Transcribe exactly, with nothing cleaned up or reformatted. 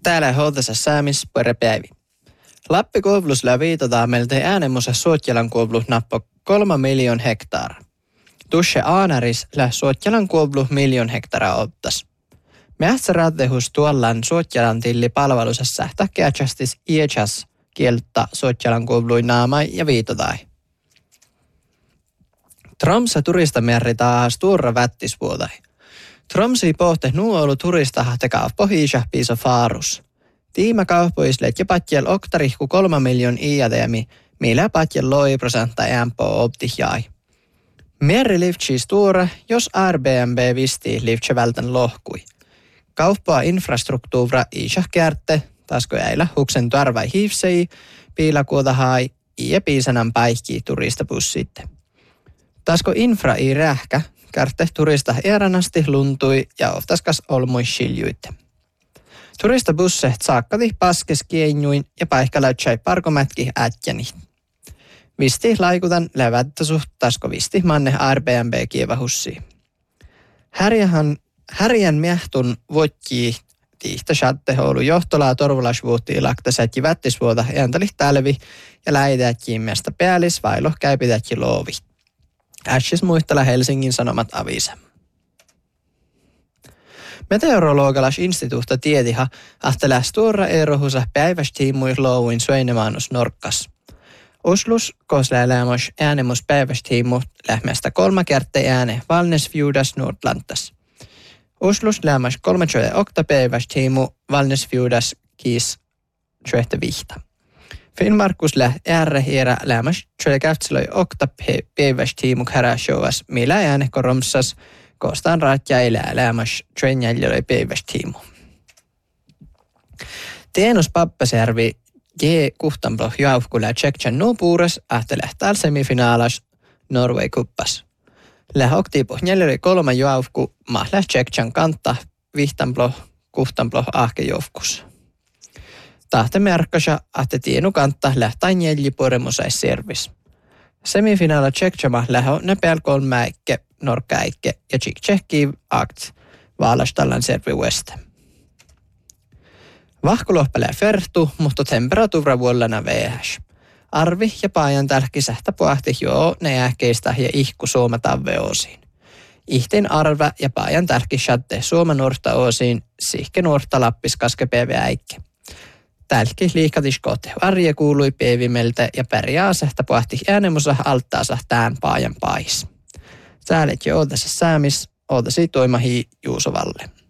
Täällä hoitassa saamis päivi. Lappi kuoblus läviitotaan meiltä äänemussa Suotjalan kuoblus nappo kolma miljoon hektaara. Tusse aanaris lä Suotjalan kuoblus miljoon hektaara ottas. Mähtsä rattehus tuollaan Suotjalan tilli palvelusessa takiachastis iechas kieltä Suotjalan kuoblui naamai ja viitotai. Tromsa turistamerri taas tuurra vättisvuotai. Tromsi pohte nuolu turistaha teka pohisa piisa faarus. Tiima kauppoislet ja patjel oktarihku kolma miljoon iäteemi, millä patjel loi prosentta ämpoo optihjai. Merri livtsi stuura, jos Airbnb visti livtsi vältän lohkui. Kauppaa infrastruktuura isä kärtte, tasko äillä huksen tarvai hiivsei, piilakuotahai ja piisanan päihkii turistabussitte. Tasko infra ei rähkä, kärtte turista eranasti luntui ja oftaskas olmui shiljuitte. Turistabusset saakkati paskes kienjuin ja paikkaläytsäi parkomätki ätjäni. Visti laikutan lävättä suht tasko visti manne Airbnb kievahussi. Härjähän, härjän miehtun voitjii tihtä chattehoulu johtolaa torvulasvuutti laktasätji vättisvuota ääntäli tälvi ja läidätjiin miestä päällis vailo käypitätji loovi. Ässis muistella Helsingin Sanomat avisa. Meteorologalas instituutta tietiha ahteläs tuora erohusa päivästiimui louin Sveinemaanus Norkkas. Oslus kosläälämos äänemus päivästiimu lähmästä kolma kertaa ääne Valnesfjudas Nordlantas. Oslus lämmäs kolme tjöä okta päivästiimu Valnesfjudas kiis tjöhtä vihta. Finnmarkus läht ääre hiera lämmäs tjöä käftselöi okta päivästiimu käräsjoas millä ääne koromsas koostaan raatjailää lämmäs tjöön jäljölöi päivästiimu. Teenus Pappasjärvi G. Kuhtanploh jauhkulää Tsektjan nuupuures ahte lähtääl semifinaalas Norway kuppas. Läh oktiipoh jäljölöi kolma jauhku mahläh Tsektjan kantta Vihtanploh Kuhtanploh ahke jovkus. Tahte merkkasa ahte tienu kantta lähtain jälji puremusais servis. Semifinaala Tsektjama lähö näpeäl kolmäikke norkkäikke ja Tsekkiv akt vaalastallan servi west. Vahkulohpelää fertu, mutta temperatuura vuollana vähäs. Arvi ja paajan tälki sähtä puhti joo ne ähkeistä ja ihku suoma tavveosiin. Ihteen arva ja paajan tälki shatte suoma nuorta osiin, sihke nuorta lappis kaskepäivä äikke. Tälki liikatiskote arje kuului päivimeltä ja pärjää sähtä puhti äänemusa alttaansa tään paajan pais. Säälet jo ootasi säämis, ootasi toimahi Juusovalle.